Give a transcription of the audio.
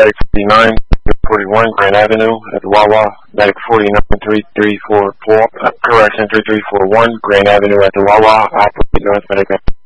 Medic 49, 41 Grand Avenue at the Wawa. Medic 49, 3344, correction, 3341 Grand Avenue at the Wawa. Operate North Medic